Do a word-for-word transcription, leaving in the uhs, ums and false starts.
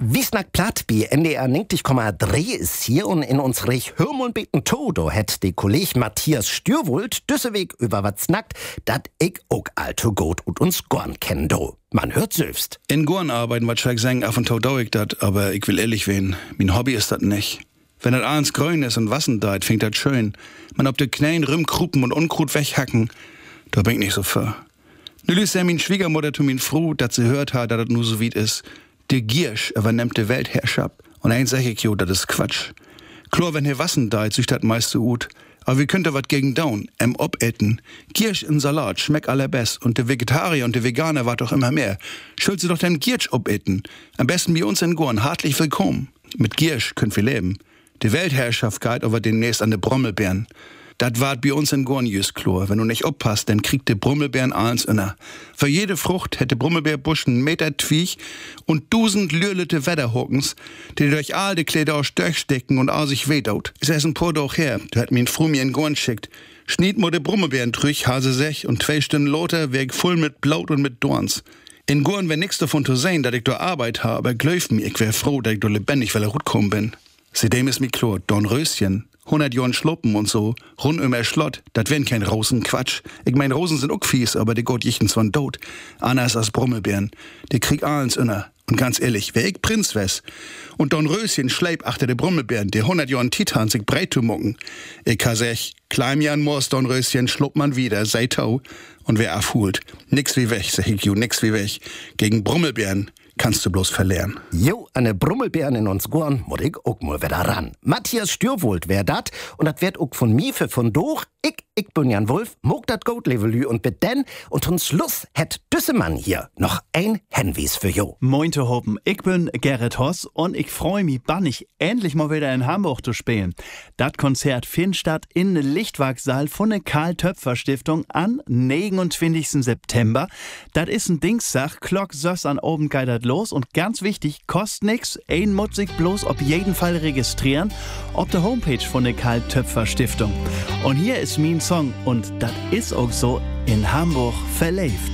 Wiesnack platt bei N D R neunzig Komma drei ist hier und in uns Rech Hörmundbeten Todo hat die Kolleg Matthias Stürwold düsseweg über was snackt, dat ich auch allzu gut und uns gorn kennen do. Man hört selbst. In Gorn arbeiten, was ich sagen, af und tau dau ich dat, aber ich will ehrlich werden, mein Hobby ist dat nicht. Wenn dat abends grün ist und Wassen deit, fängt dat schön. Man ob de Knäen Rümmkruppen und Unkrut weghacken, da bin ich nicht so für. Nu lüst ja min Schwiegermutter zu min Fru, dat sie hört hat, dat dat nu so weit is. De Giersch übernimmt de Weltherrschaft. Und eins sag ich jo, dat is Quatsch. Klar, wenn hier Wassen deit, sich dat meiste gut. Aber wie könnt ihr wat gegen down, em obetten? Giersch in Salat schmeckt allerbest. Und de Vegetarier und de Veganer wart doch immer mehr. Schuld sie doch den Giersch obetten. Am besten bei uns in Gorn. Hartlich willkommen. Mit Giersch könnt wir leben. Die Weltherrschaft geht aber demnächst an de Brommelbeeren. Dat wart bei uns in Gorn just klar. Wenn du nicht oppasst, dann kriegt de Brommelbeeren eins inner. Für jede Frucht hätte Brommelbeerbusch einen Meter Twiech und dusend lürlete Wetterhockens, die durch all de Kleider aus durchstecken und all sich wedaut. Is es ein paar doch her, der hat mir ein Fru mir in Gorn schickt. Schniet mo de Brommelbeeren trüch, hase sech und zwei Stunden loter, weg voll mit Blaut und mit Dorns. In Gorn wär nix davon zu sehen, dat ich da Arbeit ha, aber glaub mir, ich wär froh, dat ich da lebendig, weil er gut kommen bin. Seitdem ist mi klar, Dornröschen, hundert Jahren Schluppen und so, rund um er Schlott, dat wär kein Rosenquatsch. Ich mein, Rosen sind auch fies, aber die Gott jichten zwar tot. Anders als Brommelbeeren. Die krieg eins inner. Und ganz ehrlich, wär ich Prinz wes. Und Dornröschen schleip achter de Brommelbeeren, die hundert Jahren Titan sich breit zu mucken. Ich ka sech, kleim Jan Moors Dornröschen schlupp man wieder, sei tau. Und wer erfuhlt. Nix wie weg, sag ich ju, nix wie weg. Gegen Brommelbeeren kannst du bloß verlieren. Jo, an de Brummelbeeren in uns Gorn muss ich auch mal wieder ran. Matthias Stürwold wär dat und dat wird auch von mir für von doch. Ich, ich bin Jan Wolf, mog dat Goatlevelü und mit den und zum Schluss hätt Düssemann hier noch ein Hinweis für jo. Mointe Hoppen, ich bin Gerrit Hoss und ich freu mich bannig, endlich mal wieder in Hamburg zu spielen. Dat Konzert findet statt in de Lichtwerksaal von der Karl-Töpfer-Stiftung am neunundzwanzigsten September. Dat is ein Dingssach, Klock sös an oben geht dat los und ganz wichtig, kostet nix, ein muss sich bloß auf jeden Fall registrieren auf der Homepage von der Karl-Töpfer-Stiftung. Und hier ist mein Song und das ist auch so in Hamburg verlebt.